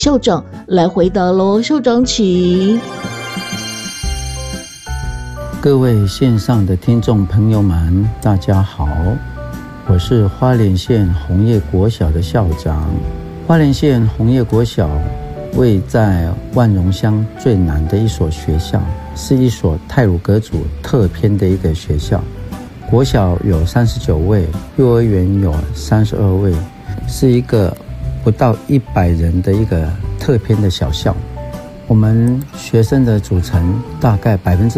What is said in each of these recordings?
校长来回答咯。校长请。 各位线上的听众朋友们，大家好，我是花莲县红叶国小的校长。花莲县红叶国小位在万荣乡最南的一所学校，是一所太鲁阁族特偏的一个学校。国小有39位，幼儿园有32位，是一个不到100人的一个特偏的小校。我们学生的组成大概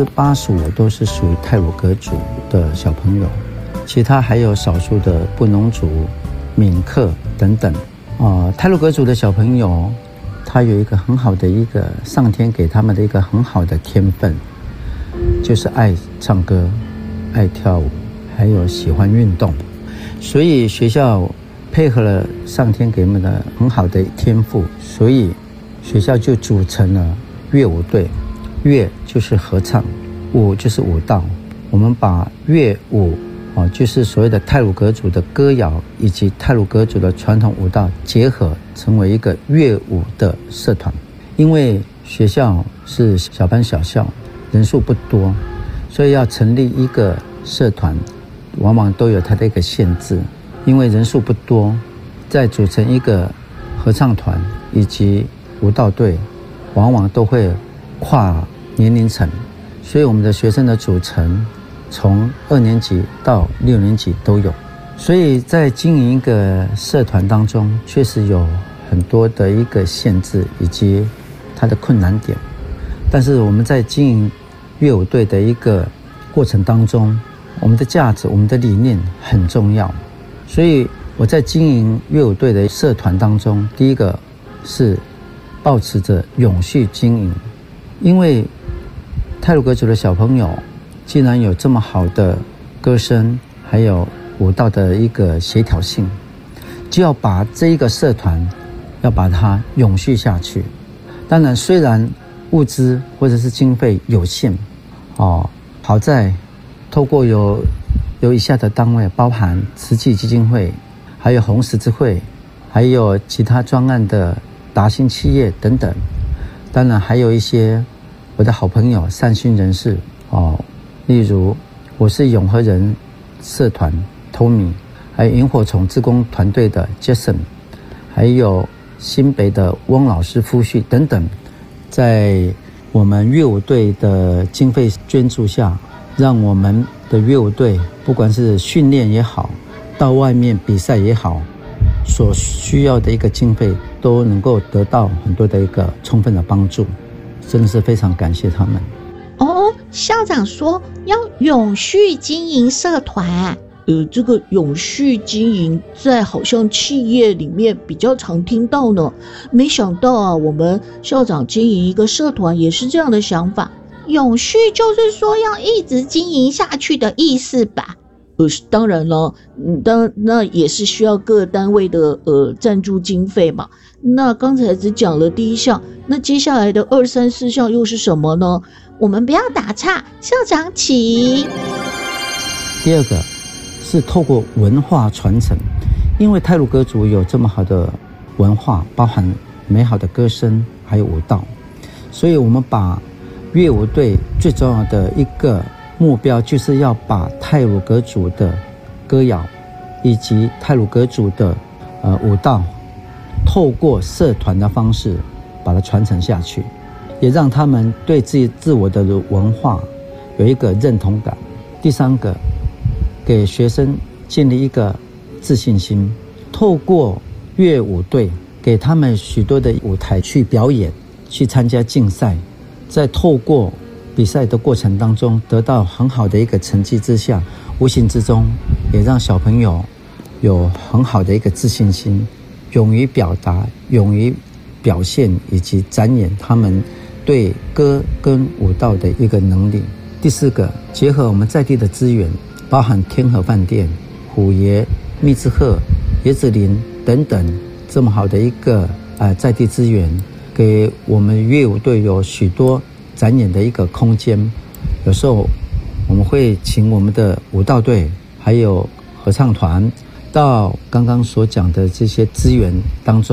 85%都是属于太鲁阁族的小朋友，其他还有少数的布农族、闽客等等。太鲁阁族的小朋友，他有一个很好的一个上天给他们的一个很好的天分，就是爱唱歌、爱跳舞，还有喜欢运动。所以学校配合了上天给他们的很好的天赋，所以学校就组成了乐舞队。乐就是合唱，舞就是舞蹈。我们把乐舞就是所谓的太鲁阁族的歌谣以及太鲁阁族的传统舞蹈结合，成为一个乐舞的社团。因为学校是小班小校，人数不多，所以要成立一个社团往往都有它的一个限制。因为人数不多，再组成一个合唱团以及舞蹈队，往往都会跨年龄层，所以我们的学生的组成从2年级到6年级都有。所以在经营一个社团当中，确实有很多的一个限制以及它的困难点。但是我们在经营乐舞队的一个过程当中，我们的价值、我们的理念很重要。所以我在经营乐舞队的社团当中，第一个是抱持着永续经营。因为太鲁阁族的小朋友既然有这么好的歌声，还有舞蹈的一个协调性，就要把这一个社团要把它永续下去。当然虽然物资或者是经费有限，好在透过有以下的单位，包含慈济基金会，还有红十字会，还有其他专案的达兴企业等等，当然还有一些我的好朋友善心人士例如我是永和人社团 Tommy， 还有萤火虫志工团队的 Jason， 还有新北的翁老师夫婿等等，在我们乐舞队的经费捐助下，让我们的乐舞队不管是训练也好，到外面比赛也好，所需要的一个经费都能够得到很多的一个充分的帮助，真的是非常感谢他们。 校长说要永续经营社团，这个永续经营在好像企业里面比较常听到呢，没想到啊，我们校长经营一个社团也是这样的想法。永续就是说要一直经营下去的意思吧？当然了，那也是需要各单位的赞助经费嘛。那刚才只讲了第一项，那接下来的2、3、4项又是什么呢？我们不要打岔，校长请。 第二个是透过文化传承，因为太鲁阁族有这么好的文化，包含美好的歌声还有舞蹈，所以我们把乐舞队最重要的一个目标，就是要把太鲁阁族的歌谣以及太鲁阁族的舞蹈，透过社团的方式把它传承下去，也让他们对自我的文化有一个认同感。第三个，给学生建立一个自信心，透过乐舞队给他们许多的舞台去表演，去参加竞赛，在透过比赛的过程当中得到很好的一个成绩之下，无形之中也让小朋友有很好的一个自信心，勇于表达，勇于表现以及展演他们对歌跟舞蹈的一个能力。第四个，结合我们在地的资源，包含天河饭店、虎爷、蜜之鹤、椰子林等等这么好的一个在地资源，给我们乐舞队有许多展演的一个空间。有时候我们会请我们的舞蹈队还有合唱团到刚刚所讲的这些资源当中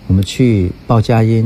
我们去报佳音